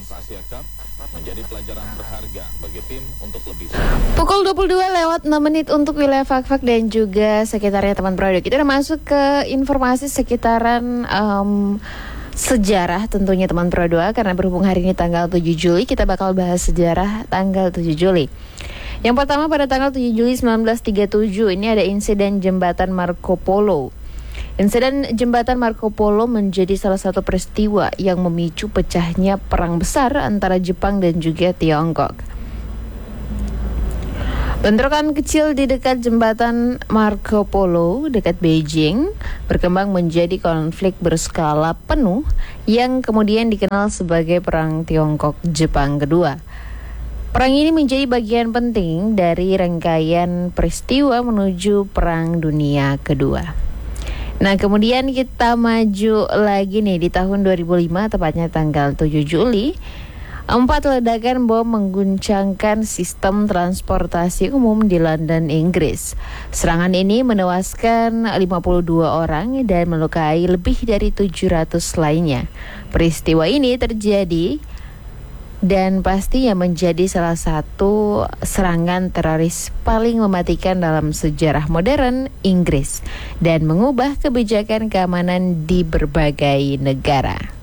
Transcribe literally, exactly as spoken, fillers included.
Trans Asia Cup menjadi pelajaran berharga bagi tim untuk lebih. Pukul dua puluh dua lewat enam menit untuk wilayah Fak-Fak dan juga sekitarnya teman produk. Kita udah masuk ke informasi sekitaran um, sejarah tentunya teman Pro dua, karena berhubung hari ini tanggal tujuh Juli, kita bakal bahas sejarah tanggal tujuh Juli. Yang pertama, pada tanggal tujuh Juli seribu sembilan ratus tiga puluh tujuh ini ada insiden jembatan Marco Polo. Insiden jembatan Marco Polo menjadi salah satu peristiwa yang memicu pecahnya perang besar antara Jepang dan juga Tiongkok. Bentrokan kecil di dekat jembatan Marco Polo dekat Beijing berkembang menjadi konflik berskala penuh yang kemudian dikenal sebagai Perang Tiongkok-Jepang kedua. Perang ini menjadi bagian penting dari rangkaian peristiwa menuju Perang Dunia Kedua. Nah, kemudian kita maju lagi nih di tahun dua ribu lima, tepatnya tanggal tujuh Juli. Empat ledakan bom mengguncangkan sistem transportasi umum di London, Inggris. Serangan ini menewaskan lima puluh dua orang dan melukai lebih dari tujuh ratus lainnya. Peristiwa ini terjadi dan pastinya menjadi salah satu serangan teroris paling mematikan dalam sejarah modern Inggris dan mengubah kebijakan keamanan di berbagai negara.